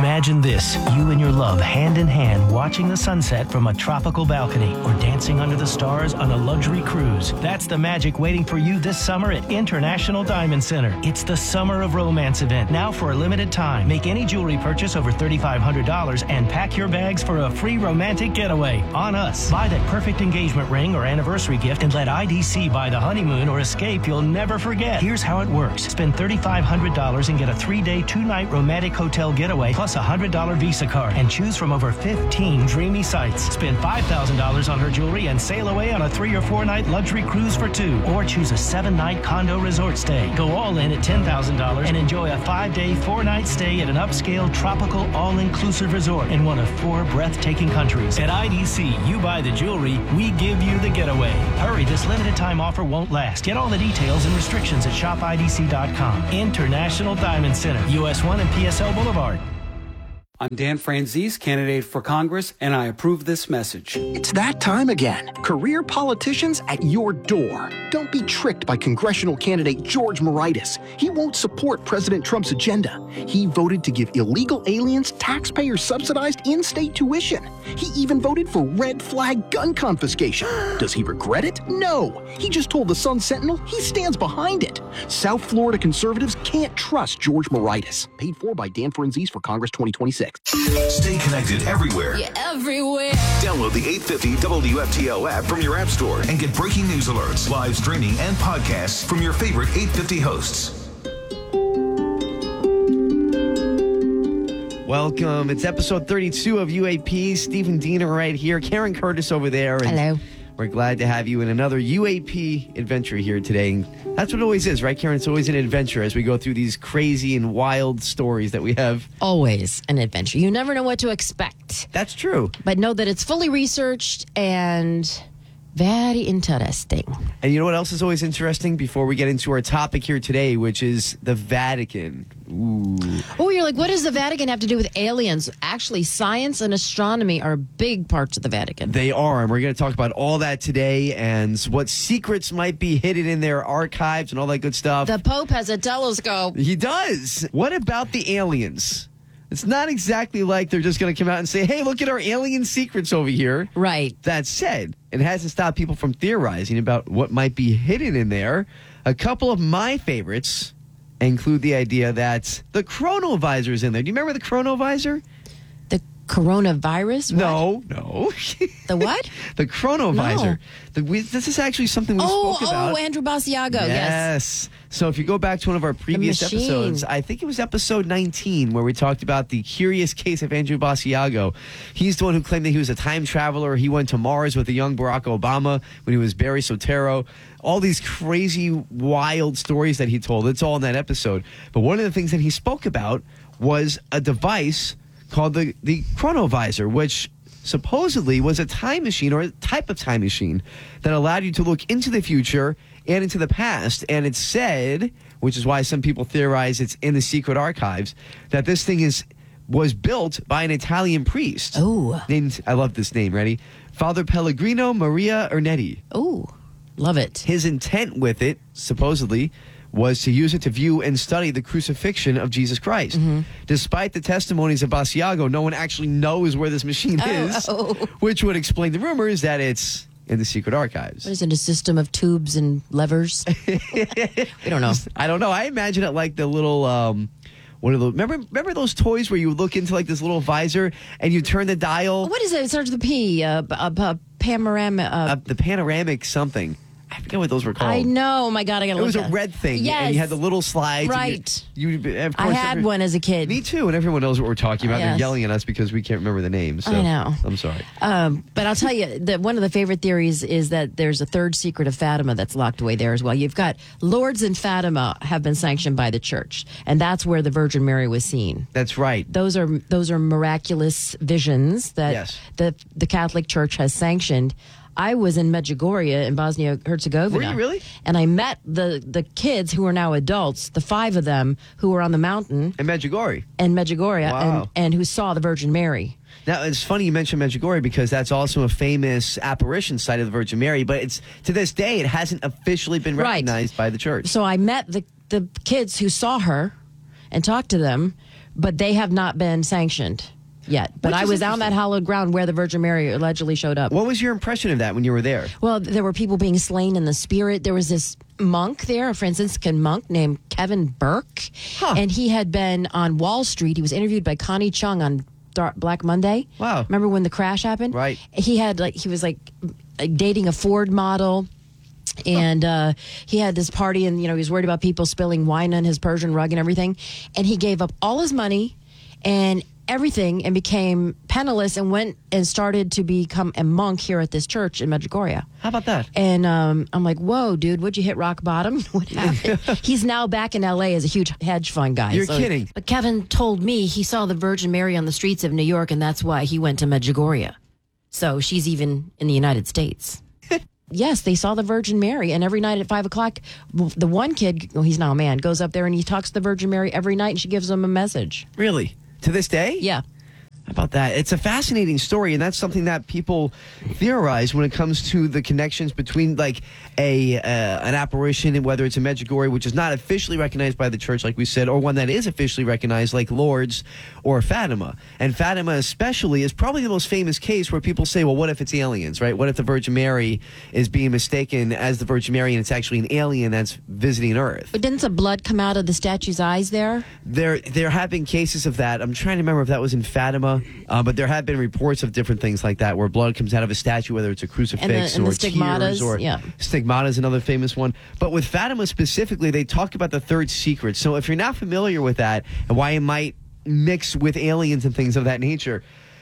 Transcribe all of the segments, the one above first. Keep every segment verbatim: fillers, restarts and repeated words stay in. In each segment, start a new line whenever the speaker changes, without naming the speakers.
Imagine this, you and your love hand in hand watching the sunset from a tropical balcony or dancing under the stars on a luxury cruise. That's the magic waiting for you this summer at International Diamond Center. It's the Summer of Romance event, now for a limited time. Make any jewelry purchase over three thousand five hundred dollars and pack your bags for a free romantic getaway on us. Buy that perfect engagement ring or anniversary gift and let I D C buy the honeymoon or escape you'll never forget. Here's how it works. Spend three thousand five hundred dollars and get a three-day, two-night romantic hotel getaway plus a one hundred dollars Visa card and choose from over fifteen dreamy sites. Spend five thousand dollars on her jewelry and sail away on a three or four-night luxury cruise for two. Or choose a seven-night condo resort stay. Go all in at ten thousand dollars and enjoy a five-day, four-night stay at an upscale, tropical, all-inclusive resort in one of four breathtaking countries. At I D C, you buy the jewelry, we give you the getaway. Hurry, this limited-time offer won't last. Get all the details and restrictions at shop I D C dot com. International Diamond Center, U S one and P S L Boulevard.
I'm Dan Franzese, candidate for Congress, and I approve this message.
It's that time again. Career politicians at your door. Don't be tricked by congressional candidate George Moraitis. He won't support President Trump's agenda. He voted to give illegal aliens taxpayer-subsidized in-state tuition. He even voted for red flag gun confiscation. Does he regret it? No. He just told the Sun Sentinel he stands behind it. South Florida conservatives can't trust George Moraitis. Paid for by Dan Franzese for Congress twenty twenty-six.
Stay connected everywhere.
Yeah, everywhere.
Download the eight fifty W F T L app from your app store and get breaking news alerts, live streaming, and podcasts from your favorite eight fifty hosts.
Welcome. It's episode thirty-two of U A P. Stephen Diener right here. Karen Curtis over there. And
hello.
We're glad to have you in another U A P adventure here today. That's what it always is, right, Karen? It's always an adventure as we go through these crazy and wild stories that we have.
Always an adventure. You never know what to expect.
That's true.
But know that it's fully researched and very interesting.
And you know what else is always interesting before we get into our topic here today, which is the Vatican. Ooh.
Oh, you're like, what does the Vatican have to do with aliens? Actually, science and astronomy are big parts of the Vatican.
They are, and we're going to talk about all that today and what secrets might be hidden in their archives and all that good stuff.
The Pope has a telescope.
He does. What about the aliens? It's not exactly like they're just going to come out and say, hey, look at our alien secrets over here.
Right.
That said, it hasn't stopped people from theorizing about what might be hidden in there. A couple of my favorites include the idea that the chronovisor is in there. Do you remember the chronovisor?
The coronavirus? What?
No, no.
The what?
The chronovisor.
No.
The, we, this is actually something we
oh,
spoke about.
Oh, Andrew Basiago, yes.
Yes. So if you go back to one of our previous episodes, I think it was episode nineteen, where we talked about the curious case of Andrew Basiago. He's the one who claimed that he was a time traveler. He went to Mars with the young Barack Obama when he was Barry Soetoro. All these crazy, wild stories that he told. It's all in that episode. But one of the things that he spoke about was a device called the, the chronovisor, which supposedly was a time machine or a type of time machine that allowed you to look into the future and into the past. And it's said, which is why some people theorize it's in the secret archives, that this thing is was built by an Italian priest.
Oh.
Named, I love this name, ready? Father Pellegrino Maria Ernetti.
Oh, love it.
His intent with it, supposedly, was to use it to view and study the crucifixion of Jesus Christ. Mm-hmm. Despite the testimonies of Basiago, no one actually knows where this machine
oh,
is,
oh.
which would explain the rumors that it's in the secret archives.
What is it, a system of tubes and levers? We don't know.
I don't know. I imagine it like the little... Um, One of those, remember, remember those toys where you would look into like this little visor and you turn the dial?
What is it? It starts with a P. Uh, uh, uh, panoramic. Uh,
uh, the panoramic something. I forget what those were called.
I know. Oh my God, I gotta
It
look
was a
at
red thing.
Yes.
And you had the little slides.
Right.
You, you, of course,
I had
every,
one as a kid.
Me too, and everyone knows what we're talking about.
Yes.
They're yelling at us because we can't remember the names. So
I know.
I'm sorry.
Um, but I'll tell you that one of the favorite theories is that there's a third secret of Fatima that's locked away there as well. You've got Lourdes and Fatima have been sanctioned by the church, and that's where the Virgin Mary was seen.
That's right.
Those are those are miraculous visions that
Yes.
the the Catholic Church has sanctioned. I was in Medjugorje in Bosnia-Herzegovina.
Were you really?
And I met the, the kids who are now adults, the five of them who were on the mountain
In Medjugorje.
in Medjugorje
Wow.
and, and who saw the Virgin Mary.
Now, it's funny you mentioned Medjugorje because that's also a famous apparition site of the Virgin Mary, but it's to this day, it hasn't officially been
Right.
recognized by the church.
So I met the, the kids who saw her, and talked to them, but they have not been sanctioned yet. But
Which
I
is
was on that hallowed ground where the Virgin Mary allegedly showed up.
What was your impression of that when you were there?
Well, there were people being slain in the spirit. There was this monk there, a Franciscan monk named Kevin Burke,
Huh.
and he had been on Wall Street. He was interviewed by Connie Chung on Dark Black Monday.
Wow.
Remember when the crash happened?
Right.
He had like he was like dating a Ford model. And uh, he had this party, and you know he was worried about people spilling wine on his Persian rug and everything. And he gave up all his money and everything, and became penniless, and went and started to become a monk here at this church in Medjugorje.
How about that?
And um, I'm like, whoa, dude, would you hit rock bottom? What happened? He's now back in L A as a huge hedge fund guy.
You're
so-
kidding.
But Kevin told me he saw the Virgin Mary on the streets of New York, and that's why he went to Medjugorje. So she's even in the United States. Yes, they saw the Virgin Mary, and every night at five o'clock, the one kid, well, he's now a man, goes up there and he talks to the Virgin Mary every night, and she gives him a message.
Really? To this day?
Yeah.
How about that? It's a fascinating story, and that's something that people theorize when it comes to the connections between, like, a uh, an apparition, and whether it's a Medjugorje, which is not officially recognized by the church, like we said, or one that is officially recognized, like Lourdes or Fatima. And Fatima especially is probably the most famous case where people say, well, what if it's aliens, right? What if the Virgin Mary is being mistaken as the Virgin Mary, and it's actually an alien that's visiting Earth?
But didn't the blood come out of the statue's eyes there?
There, there have been cases of that. I'm trying to remember if that was in Fatima, uh, but there have been reports of different things like that, where blood comes out of a statue, whether it's a crucifix
And the- and
or
the stigmatas,
tears, or
yeah.
stigmata is another famous one. But with Fatima specifically, they talk about the third secret. So if you're not familiar with that and why it might mix with aliens and things of that nature,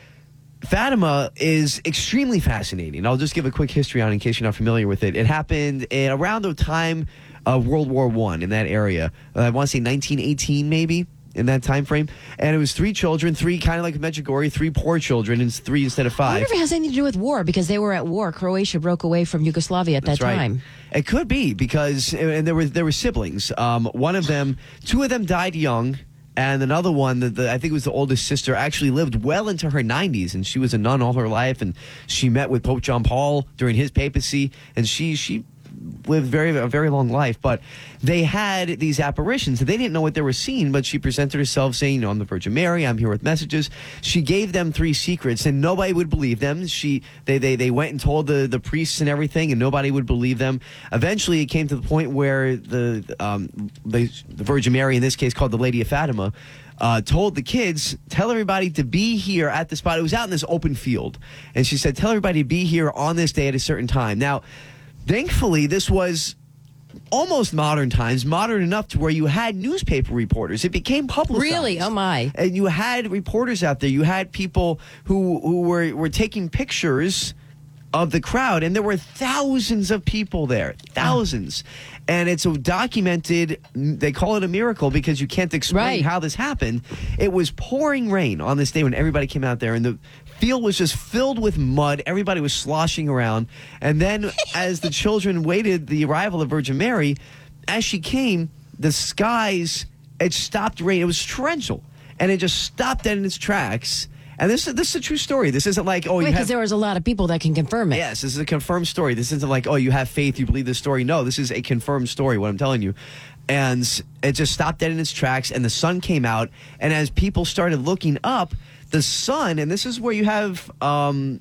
Fatima is extremely fascinating. I'll just give a quick history on it in case you're not familiar with it. It happened in, around the time of World War One in that area. Uh, I want to say nineteen eighteen, maybe, in that time frame. And it was three children, three kind of like Medjugorje, three poor children, and it's three instead of
I
five.
wonder if it has anything to do with war, because they were at war. Croatia broke away from Yugoslavia at
That's
that
right.
time.
It could be because, and there were there were siblings. Um, one of them, two of them died young, and another one, the, the, I think it was the oldest sister, actually lived well into her nineties, and she was a nun all her life, and she met with Pope John Paul during his papacy, and she she. lived very a very long life. But they had these apparitions. They didn't know what they were seeing, but she presented herself saying, you know, I'm the Virgin Mary, I'm here with messages. She gave them three secrets, and nobody would believe them. She they they, they went and told the, the priests and everything, and nobody would believe them. Eventually it came to the point where the um the, the Virgin Mary, in this case called the Lady of Fatima, Uh, told the kids, tell everybody to be here at the spot. It was out in this open field. And she said, tell everybody to be here on this day at a certain time. Now, thankfully, this was almost modern times, modern enough to where you had newspaper reporters. It became publicized.
Really? Oh, my.
And you had reporters out there. You had people who, who were, were taking pictures of the crowd, and there were thousands of people there. Thousands. And it's a documented, they call it a miracle because you can't explain
Right.
how this happened. It was pouring rain on this day when everybody came out there, and the field was just filled with mud. Everybody was sloshing around. And then as the children waited the arrival of Virgin Mary, as she came, the skies, it stopped raining. It was torrential. And it just stopped dead in its tracks. And this is, this is a true story. This isn't like, oh, you
Because
have...
there was a lot of people that can confirm it.
Yes, this is a confirmed story. This isn't like, oh, you have faith, you believe this story. No, this is a confirmed story, what I'm telling you. And it just stopped dead in its tracks, and the sun came out. And as people started looking up, the sun, and this is where you have, um,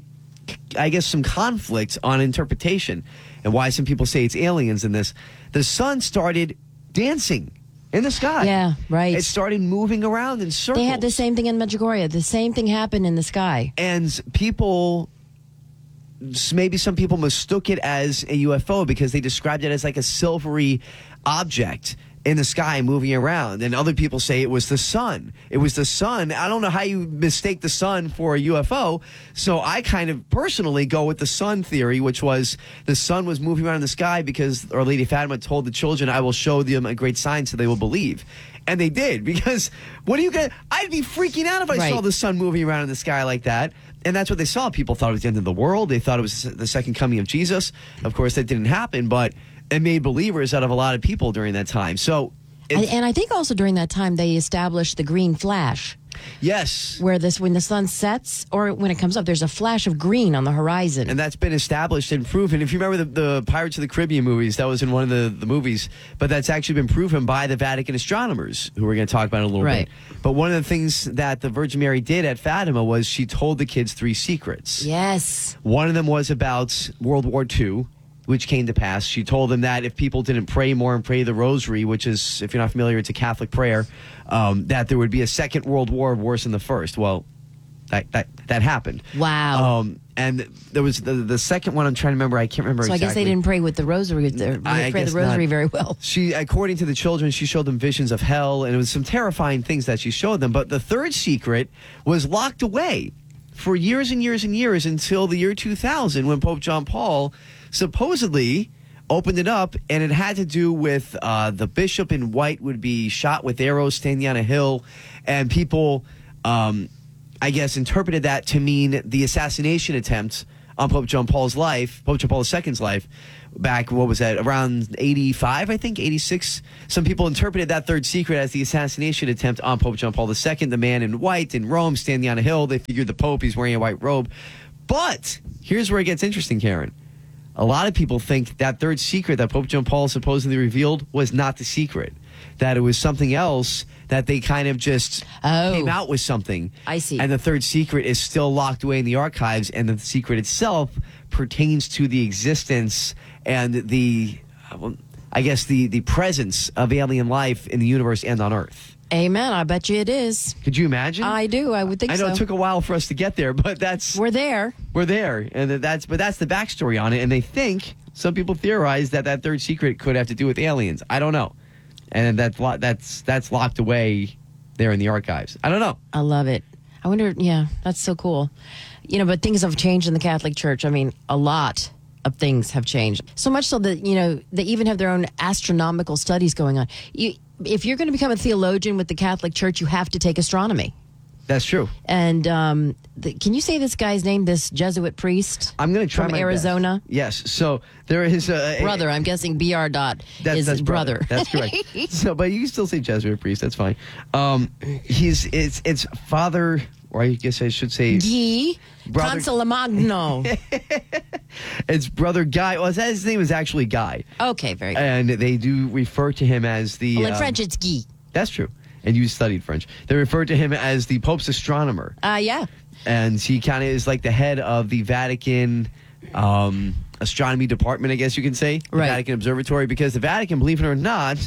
I guess, some conflict on interpretation and why some people say it's aliens in this. The sun started dancing in the sky.
Yeah, right.
It started moving around in circles.
They had the same thing in Medjugorje. The same thing happened in the sky.
And people, maybe some people mistook it as a U F O because they described it as like a silvery object in the sky moving around. And other people say it was the sun. It was the sun. I don't know how you mistake the sun for a U F O. So I kind of personally go with the sun theory, which was the sun was moving around in the sky because Our Lady Fatima told the children, I will show them a great sign so they will believe. And they did, because what do you get? I'd be freaking out if I
Right.
saw the sun moving around in the sky like that. And that's what they saw. People thought it was the end of the world. They thought it was the second coming of Jesus. Of course, that didn't happen, but it made believers out of a lot of people during that time. So,
And,
it's,
and I think also during that time they established the green flash.
Yes.
Where this, when the sun sets or when it comes up, there's a flash of green on the horizon.
And that's been established and proven. If you remember the, the Pirates of the Caribbean movies, that was in one of the, the movies, but that's actually been proven by the Vatican astronomers, who we're going to talk about in a little
right.
bit. But one of the things that the Virgin Mary did at Fatima was she told the kids three secrets.
Yes.
One of them was about World War Two, which came to pass. She told them that if people didn't pray more and pray the rosary, which is, if you're not familiar, it's a Catholic prayer, um, that there would be a second world war worse than the first. Well, that that, that happened.
Wow.
Um, and there was the, the second one I'm trying to remember. I can't remember
so
exactly.
I guess they didn't pray with the rosary. They didn't
I
pray the
guess
rosary
not.
very well.
She, according to the children, she showed them visions of hell, and it was some terrifying things that she showed them. But the third secret was locked away for years and years and years until the year two thousand, when Pope John Paul supposedly opened it up, and it had to do with uh, the bishop in white would be shot with arrows standing on a hill, and people, um, I guess, interpreted that to mean the assassination attempt on Pope John Paul's life, Pope John Paul the Second's life, back, what was that, around eighty-five, I think, eighty-six. Some people interpreted that third secret as the assassination attempt on Pope John Paul the Second, the man in white in Rome, standing on a hill. They figured the Pope, he's wearing a white robe. But here's where it gets interesting, Karen. A lot of people think that third secret that Pope John Paul supposedly revealed was not the secret, that it was something else, that they kind of just
oh,
came out with something.
I see.
And the third secret is still locked away in the archives, and the secret itself pertains to the existence and the, well, I guess, the, the presence of alien life in the universe and on Earth.
Amen. I bet you it is.
Could you imagine?
I do. I would think
I know
so.
it took a while for us to get there, but that's...
We're there.
We're there. And that's, but that's the backstory on it. And they think, some people theorize that that third secret could have to do with aliens. I don't know. And that's lo- that's that's locked away there in the archives. I don't know.
I love it. I wonder, yeah, that's so cool. You know, but things have changed in the Catholic Church. I mean, a lot of things have changed. So much so that, you know, they even have their own astronomical studies going on. You, if you're going to become a theologian with the Catholic Church, you have to take astronomy.
That's true.
And um, the, can you say this guy's name, this Jesuit priest?
I'm going to try
from
my
Arizona.
Best. Yes. So there is a... a
brother. I'm guessing B R dot
that's,
is
that's
brother.
brother. That's correct. So, but you can still say Jesuit priest. That's fine. Um, he's it's it's Father, or I guess I should say...
Guy
Brother-
Consolamagno.
It's Brother Guy. Well, his name is actually Guy.
Okay, very good.
And they do refer to him as the...
Well, in
um,
French, it's Guy.
That's true. And you studied French. They refer to him as the Pope's astronomer.
Uh, yeah.
And he kind of is like the head of the Vatican um, astronomy department, I guess you can say. The
Right.
Vatican Observatory, because the Vatican, believe it or not,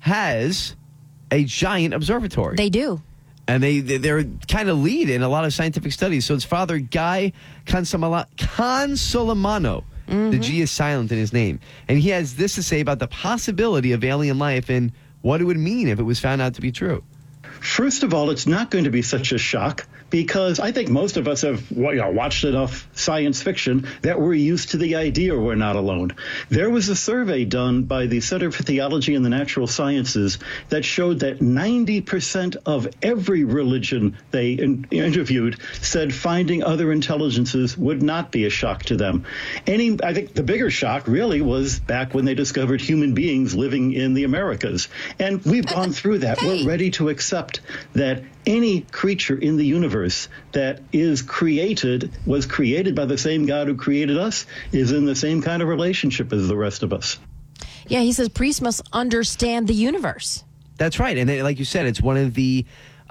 has a giant observatory.
They do.
And they, they're kind of lead in a lot of scientific studies. So it's Father Guy Consolamano. Consolamano.
Mm-hmm.
The G is silent in his name. And he has this to say about the possibility of alien life and what it would mean if it was found out to be true.
First of all, it's not going to be such a shock because I think most of us have you know, watched enough science fiction that we're used to the idea we're not alone. There was a survey done by the Center for Theology and the Natural Sciences that showed that ninety percent of every religion they in- interviewed said finding other intelligences would not be a shock to them. Any, I think the bigger shock really was back when they discovered human beings living in the Americas. And we've gone through that. We're ready to accept that any creature in the universe that is created, was created by the same God who created us, is in the same kind of relationship as the rest of us.
Yeah, he says priests must understand the universe.
That's right. And then, like you said, it's one of the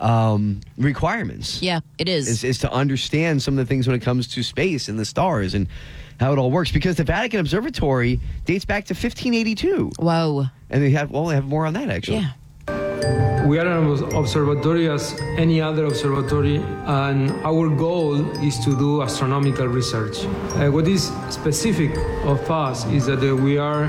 um, requirements.
Yeah, it is.
is. Is to understand some of the things when it comes to space and the stars and how it all works. Because the Vatican Observatory dates back to fifteen eighty-two.
Whoa.
And they have, well, they have more on that, actually.
Yeah.
We are an observatory as any other observatory, and our goal is to do astronomical research. Uh, what is specific of us is that uh, we are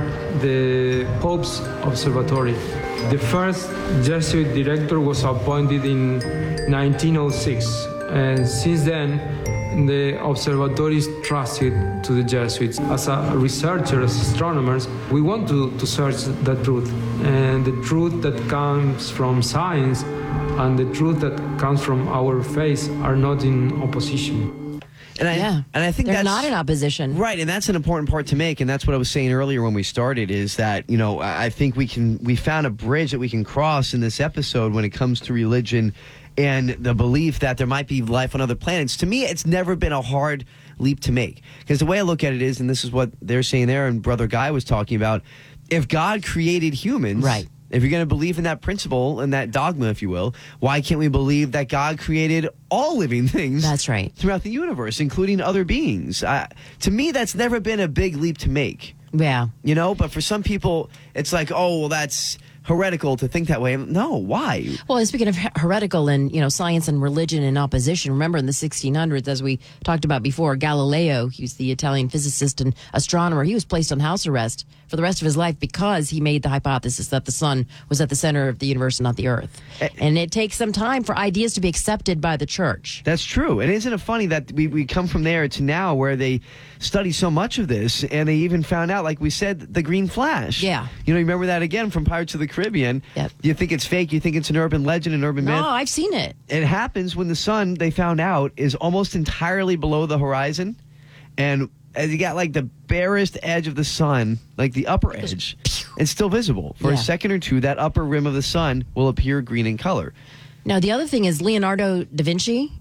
the Pope's observatory. The first Jesuit director was appointed in nineteen oh six, and since then, the observatory is trusted to the Jesuits. As a researcher, as astronomers, we want to, to search the truth. And the truth that comes from science and the truth that comes from our faith are not in opposition.
And I,
Yeah.
and I think
They're
that's
not in opposition.
Right, and that's an important part to make, and that's what I was saying earlier when we started, is that, you know, I I think we can we found a bridge that we can cross in this episode when it comes to religion and the belief that there might be life on other planets, to me, it's never been a hard leap to make. Because the way I look at it is, and this is what they're saying there, and Brother Guy was talking about, if God created humans,
right.
if you're going to believe in that principle and that dogma, if you will, why can't we believe that God created all living things?
That's right.
Throughout the universe, including other beings. Uh, to me, that's never been a big leap to make.
Yeah.
You know, but for some people, it's like, oh, well, that's heretical to think that way. No, why?
Well, speaking of heretical and, you know, science and religion in opposition, remember in the sixteen hundreds, as we talked about before, Galileo, he was the Italian physicist and astronomer, he was placed on house arrest for the rest of his life because he made the hypothesis that the sun was at the center of the universe and not the earth. And it takes some time for ideas to be accepted by the church.
That's true. And isn't it funny that we, we come from there to now where they study so much of this, and they even found out, like we said, the green flash.
Yeah.
You know, remember that again from Pirates of the Caribbean.
Yep.
You think it's fake. You think it's an urban legend, an urban
no,
myth.
No, I've seen it.
It happens when the sun, they found out, is almost entirely below the horizon. And as you got like the barest edge of the sun, like the upper edge, it's still visible. For
yeah.
a second or two, that upper rim of the sun will appear green in color.
Now, the other thing is Leonardo da Vinci,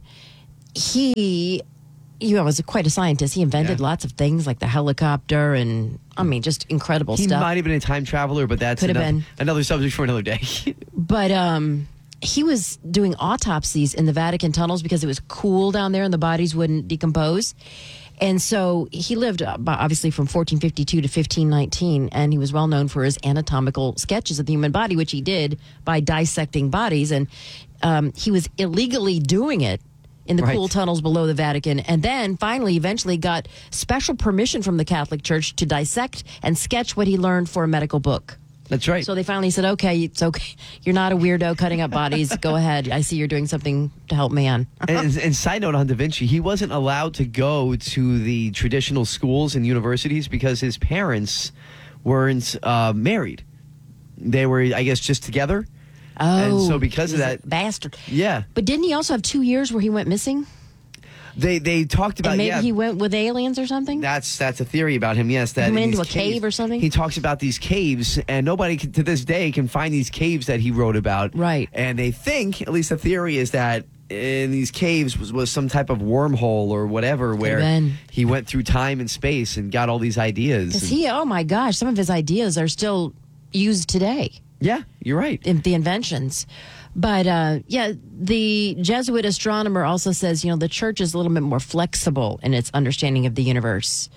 he... You know, was quite a scientist. He invented
yeah.
lots of things like the helicopter and, I mean, just incredible
he
stuff.
He might have been a time traveler, but that's
Could have
another,
been.
another subject for another day.
But um, he was doing autopsies in the Vatican tunnels because it was cool down there and the bodies wouldn't decompose. And so he lived, uh, obviously, from fourteen fifty-two to fifteen nineteen, and he was well known for his anatomical sketches of the human body, which he did by dissecting bodies. And um, he was illegally doing it in the
right.
cool tunnels below the Vatican, and then finally, eventually got special permission from the Catholic Church to dissect and sketch what he learned for a medical book.
That's right.
So they finally said, okay, it's okay. You're not a weirdo cutting up bodies. Go ahead. I see you're doing something to help man.
and, and side note on Da Vinci, he wasn't allowed to go to the traditional schools and universities because his parents weren't uh, married. They were, I guess, just together.
Oh,
and so because of that,
bastard.
Yeah.
But didn't he also have two years where he went missing?
They they talked about
and maybe
yeah,
he went with aliens or something.
That's that's a theory about him. Yes, that
he went into a
caves,
cave or something.
He talks about these caves, and nobody can, to this day can find these caves that he wrote about.
Right.
And they think, at least the theory is that in these caves was, was some type of wormhole or whatever where he went through time and space and got all these ideas.
Because he, oh my gosh, some of his ideas are still used today.
Yeah, you're right.
In the inventions. But, uh, yeah, the Jesuit astronomer also says, you know, the church is a little bit more flexible in its understanding of the universe.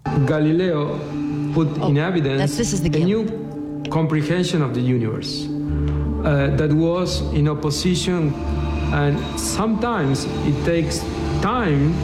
Galileo put
oh,
in evidence
that's, this is the
a new comprehension of the universe uh, that was in opposition, and sometimes it takes time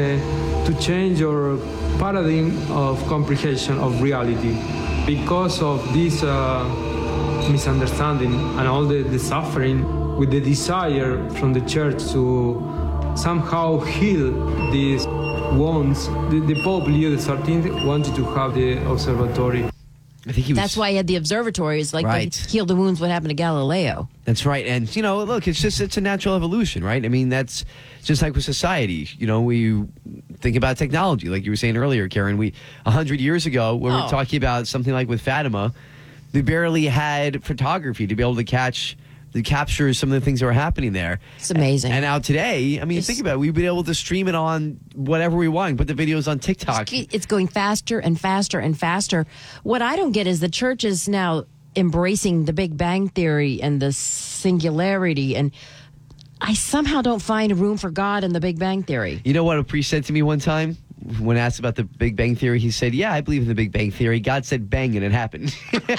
uh, to change your paradigm of comprehension of reality because of this uh, misunderstanding and all the, the suffering, with the desire from the church to somehow heal these wounds. The, the Pope Leo the thirteenth wanted to have the observatory.
I think he was,
That's why he had the observatories, like
right.
to heal the wounds. What happened to Galileo?
That's right. And, you know, look, it's just, it's a natural evolution, right? I mean, that's just like with society. You know, we think about technology, like you were saying earlier, Karen. We, a hundred years ago, when oh. we were talking about something like with Fatima, they barely had photography to be able to catch, to capture some of the things that were happening there.
It's amazing.
And, and now today, I mean,
Just,
think about it. We've been able to stream it on whatever we want, put the videos on TikTok.
It's going faster and faster and faster. What I don't get is the church is now embracing the Big Bang Theory and the singularity, and I somehow don't find room for God in the Big Bang Theory.
You know what a priest said to me one time? When asked about the Big Bang Theory, he said, yeah, I believe in the Big Bang Theory. God said bang and it happened.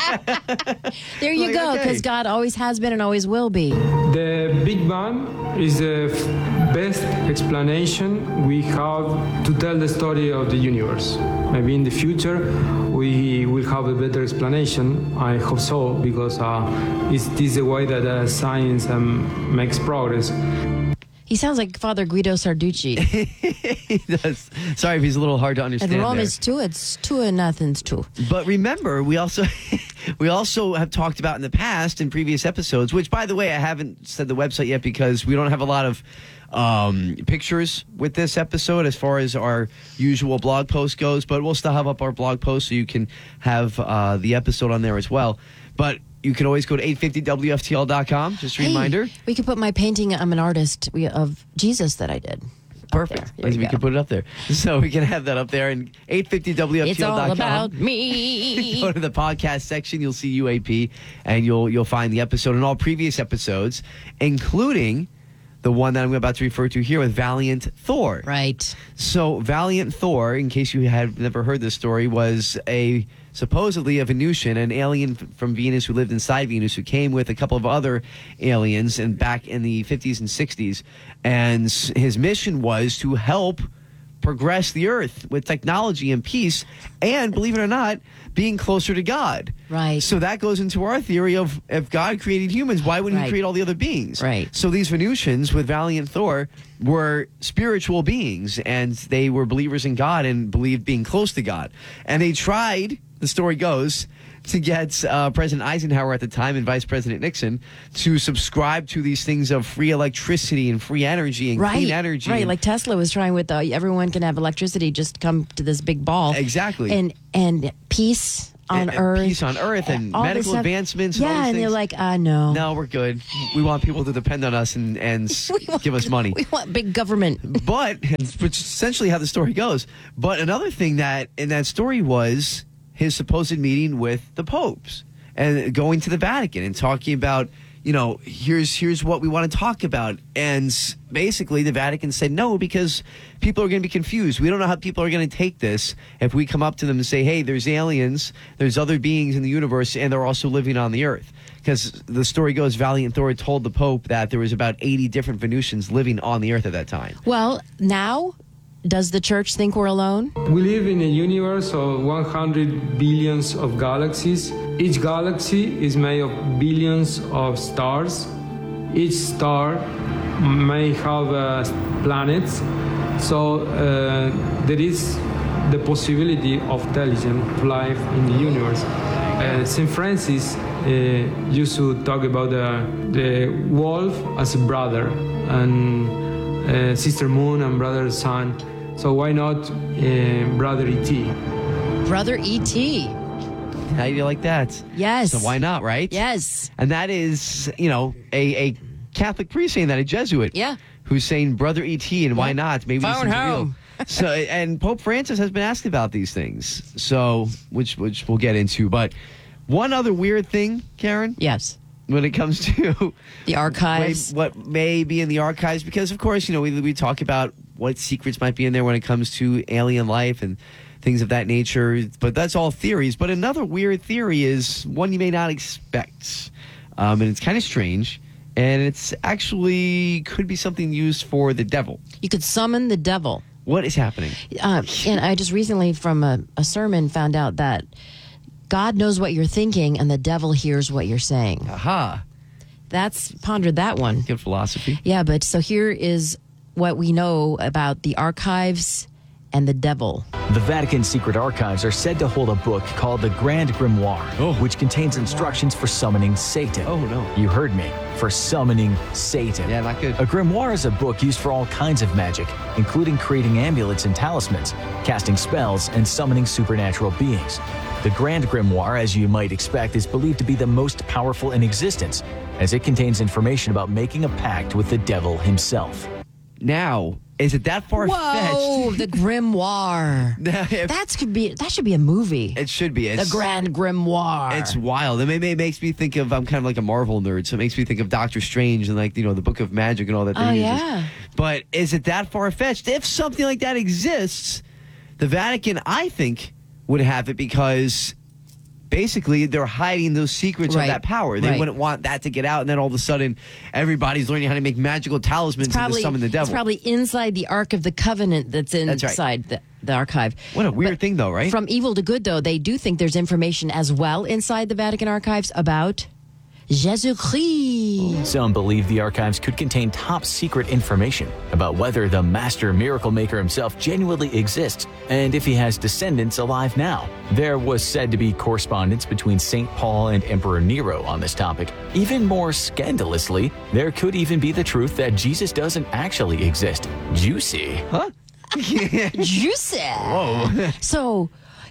There you
like,
go, because
okay.
God always has been and always will be.
The Big Bang is the best explanation we have to tell the story of the universe. Maybe in the future we will have a better explanation. I hope so, because uh, it's this the way that uh, science um, makes progress.
He sounds like Father Guido Sarducci.
He does. Sorry if he's a little hard to understand.
And Rome
there.
is two, it's two and nothing's two.
But remember, we also we also have talked about in the past in previous episodes, which, by the way, I haven't said the website yet because we don't have a lot of um, pictures with this episode as far as our usual blog post goes, but we'll still have up our blog post so you can have uh, the episode on there as well. But you can always go to eight fifty W F T L dot com. Just a
Hey,
reminder.
We could put my painting, I'm an artist, we, of Jesus that I did.
Perfect.
There you
We
go.
can put it up there. So we can have that up there. And eight fifty W F T L dot com.
It's all about me.
Go to the podcast section. You'll see U A P, and you'll you'll find the episode and all previous episodes, including the one that I'm about to refer to here with Valiant Thor.
Right.
So Valiant Thor, in case you had never heard this story, was a supposedly a Venusian, an alien f- from Venus who lived inside Venus, who came with a couple of other aliens and back in the fifties and sixties. And s- his mission was to help progress the Earth with technology and peace, and believe it or not, being closer to God.
Right.
So that goes into our theory of if God created humans, why wouldn't
Right.
he create all the other beings?
Right.
So these Venusians with Valiant Thor were spiritual beings, and they were believers in God and believed being close to God. And they tried, the story goes, to get uh, President Eisenhower at the time and Vice President Nixon to subscribe to these things of free electricity and free energy and
Right.
clean energy.
Right.
and-
Like Tesla was trying with uh, everyone can have electricity, just come to this big ball.
Exactly.
And, and peace on
and- and
Earth.
peace on Earth and
all this
medical
stuff.
advancements and
Yeah,
all these
and they're
things.
like, uh, no.
No, we're good. We want people to depend on us and, and s-
We want-
give us money.
We want big government.
But, which is essentially how the story goes. But another thing that in that story was his supposed meeting with the popes and going to the Vatican and talking about, you know, here's here's what we want to talk about. And basically the Vatican said no, because people are going to be confused. We don't know how people are going to take this if we come up to them and say, hey, there's aliens, there's other beings in the universe, and they're also living on the Earth. Because the story goes, Valiant Thor told the Pope that there was about eighty different Venusians living on the Earth at that time.
Well, now, does the church think we're alone?
We live in a universe of one hundred billions of galaxies. Each galaxy is made of billions of stars. Each star may have uh, planets. So uh, there is the possibility of intelligent life in the universe. Uh, Saint Francis uh, used to talk about the, the wolf as a brother, and uh, Sister Moon and Brother Sun. So why not uh, Brother E T?
Brother E T.
How do you like that?
Yes.
So why not, right?
Yes.
And that is, you know, a, a Catholic priest saying that, a Jesuit.
Yeah.
Who's saying Brother E T and why not? Maybe this
Phone
is
home.
real. So, and Pope Francis has been asked about these things. So, which which we'll get into. But one other weird thing, Karen,
Yes.
when it comes to
The archives.
what may be in the archives, because of course, you know, we we talk about what secrets might be in there when it comes to alien life and things of that nature, but that's all theories. But another weird theory is one you may not expect, um, and it's kind of strange, and it's actually could be something used for the devil.
You could summon the devil.
What is happening?
Uh, and I just recently, from a, a sermon, found out that God knows what you're thinking and the devil hears what you're saying.
Aha.
That's pondered that one.
Good philosophy.
Yeah, but so here is what we know about the archives and the devil.
The Vatican Secret Archives are said to hold a book called the Grand Grimoire,
Oh.
which contains instructions for summoning Satan.
Oh, no.
You heard me. For summoning Satan.
Yeah, not good.
A grimoire is a book used for all kinds of magic, including creating amulets and talismans, casting spells, and summoning supernatural beings. The Grand Grimoire, as you might expect, is believed to be the most powerful in existence, as it contains information about making a pact with the devil himself.
Now, is it that far
Whoa,
fetched?
the grimoire. That could be. That should be a movie.
It should be.
The
It's,
Grand Grimoire.
It's wild. It, may, it makes me think of, I'm kind of like a Marvel nerd, so it makes me think of Doctor Strange and like, you know, the Book of Magic and all that.
Oh,
they use.
yeah.
But is it that far-fetched? If something like that exists, the Vatican, I think, would have it because basically they're hiding those secrets
Right.
of that power. They
Right.
wouldn't want that to get out, and then all of a sudden everybody's learning how to make magical talismans and to
probably,
summon the devil.
It's probably inside the Ark of the Covenant that's
That's
inside
right.
the, the archive.
What a weird
But
thing, though, right?
From evil to good, though, they do think there's information as well inside the Vatican archives about Jesus Christ.
Some believe the archives could contain top secret information about whether the master miracle maker himself genuinely exists and if he has descendants alive now. There was said to be correspondence between Saint Paul and Emperor Nero on this topic. Even more scandalously, there could even be the truth that Jesus doesn't actually exist. Juicy.
Huh?
Juicy.
Whoa.
So,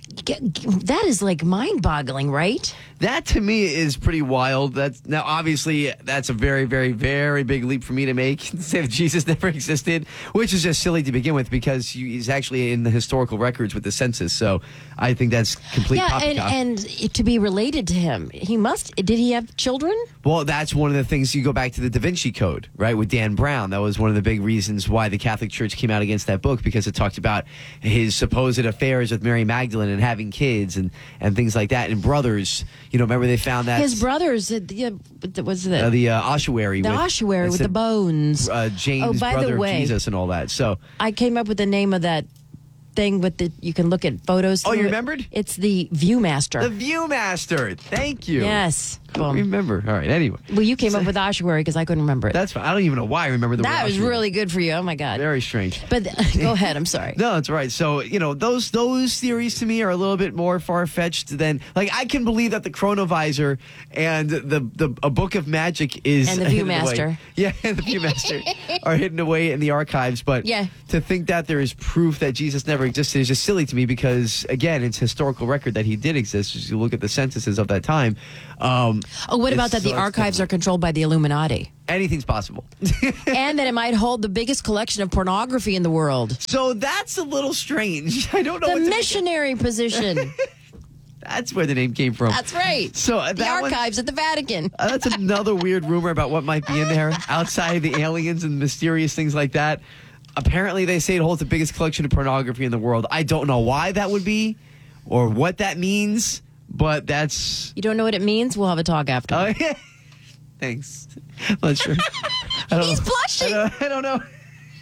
That is like mind-boggling, right?
That to me is pretty wild. That's now obviously that's a very, very, very big leap for me to make. Say that Jesus never existed, which is just silly to begin with because he's actually in the historical records with the census. So I think that's complete
yeah,
poppycock.
and, and to be related to him, he must. Did he have children?
Well, that's one of the things. You go back to the Da Vinci Code, right, with Dan Brown. That was one of the big reasons why the Catholic Church came out against that book, because it talked about his supposed affairs with Mary Magdalene and having kids and, and things like that. And brothers, you know, remember they found that
his brothers, uh, the, uh, was the
uh, the uh, ossuary,
the
with,
ossuary with
said,
the bones.
Uh, James,
oh, by
brother
the way,
of Jesus, and all that. So
I came up with the name of that thing with the you can look at photos.
Oh, you
it.
remembered?
It's the Viewmaster.
The Viewmaster. Thank you.
Yes.
Boom. Remember. All right. Anyway.
Well, you came up with ossuary because I couldn't remember it.
That's fine. I don't even know why I remember the
that
word
That was
ossuary.
really good for you. Oh my God.
Very strange.
But go ahead. I'm sorry.
No, it's right. So you know those those theories to me are a little bit more far fetched than like I can believe that the Chronovisor and the the a book of magic is
and the Viewmaster.
Yeah, and the Viewmaster are hidden away in the archives. But
yeah.
to think that there is proof that Jesus never existed is just silly to me because again, it's historical record that he did exist. As you look at the censuses of that time. Um,
oh, what about that?
So
the archives are controlled by the Illuminati.
Anything's possible.
And that it might hold the biggest collection of pornography in the world.
So that's a little strange. I don't know
the
what to
missionary position.
That's where the name came from.
That's right.
So uh,
the
that
archives
one,
at the Vatican.
Uh, that's another weird rumor about what might be in there outside of the aliens and mysterious things like that. Apparently, they say it holds the biggest collection of pornography in the world. I don't know why that would be or what that means. But that's...
You don't know what it means? We'll have a talk after.
Oh, yeah. Thanks. I'm not sure. I don't
He's
know.
blushing.
I don't, I don't know.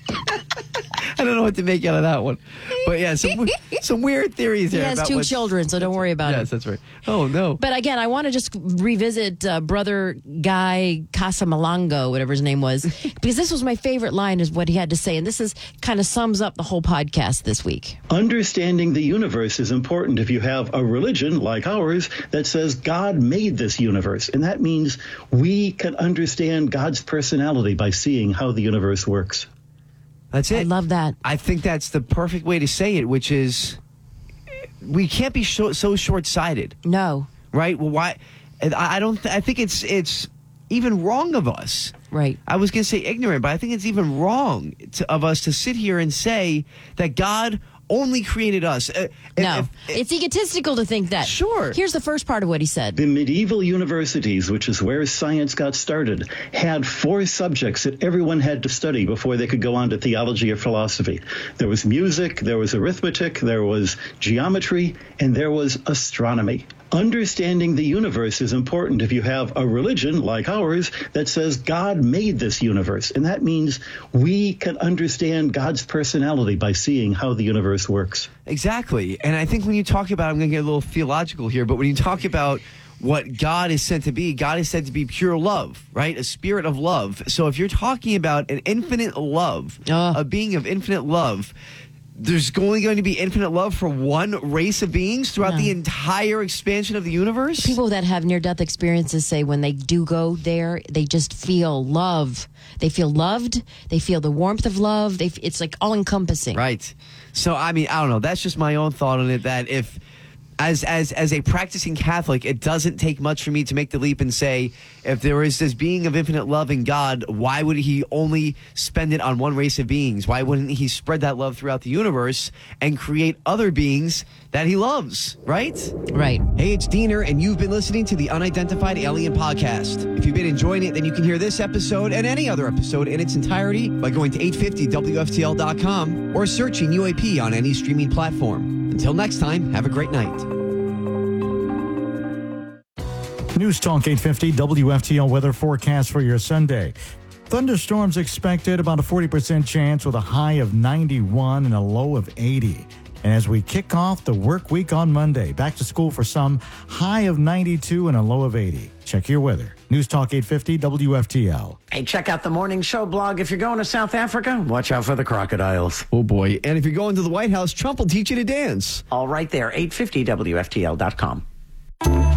I don't know what to make out of that one. But yeah, some, some weird theories
he
there.
He has
about
two children, so don't worry about
yes,
it.
Yes, that's right. Oh, no.
But again, I want to just revisit uh, Brother Guy Casamalongo, whatever his name was, because this was my favorite line is what he had to say. And this is kind of sums up the whole podcast this week.
Understanding the universe is important if you have a religion like ours that says God made this universe. And that means we can understand God's personality by seeing how the universe works.
That's it.
I love that.
I think that's the perfect way to say it, which is we can't be so, so short-sighted.
No.
Right? Well, why? I, I don't. Th- I think it's it's even wrong of us.
Right.
I was going to say ignorant, but I think it's even wrong to, of us to sit here and say that God only created us. Uh,
no,
if, if,
it's egotistical to think that.
Sure.
Here's the first part of what he said.
The medieval universities, which is where science got started, had four subjects that everyone had to study before they could go on to theology or philosophy. There was music, there was arithmetic, there was geometry, and there was astronomy. Understanding the universe is important if you have a religion like ours that says God made this universe. And that means we can understand God's personality by seeing how the universe works.
Exactly. And I think when you talk about, I'm going to get a little theological here, but when you talk about what God is said to be, God is said to be pure love, right? A spirit of love. So if you're talking about an infinite love, uh. a being of infinite love, there's only going to be infinite love for one race of beings throughout no. the entire expansion of the universe?
People that have near-death experiences say when they do go there, they just feel love. They feel loved. They feel the warmth of love. They, it's like all-encompassing.
Right. So, I mean, I don't know. That's just my own thought on it, that if... As as as a practicing Catholic, it doesn't take much for me to make the leap and say, if there is this being of infinite love in God, why would he only spend it on one race of beings? Why wouldn't he spread that love throughout the universe and create other beings that he loves, right?
Right.
Hey, it's Diener, and you've been listening to the Unidentified Alien Podcast. If you've been enjoying it, then you can hear this episode and any other episode in its entirety by going to eight fifty W F T L dot com or searching U A P on any streaming platform. Until next time, have a great night.
News Talk eight fifty W F T L weather forecast for your Sunday. Thunderstorms expected, about a forty percent chance with a high of ninety-one and a low of eighty. And as we kick off the work week on Monday, back to school for some, high of ninety-two and a low of eighty. Check your weather. News Talk eight fifty W F T L.
Hey, check out the Morning Show blog. If you're going to South Africa, watch out for the crocodiles.
Oh, boy. And if you're going to the White House, Trump will teach you to dance.
All right there, eight fifty W F T L dot com.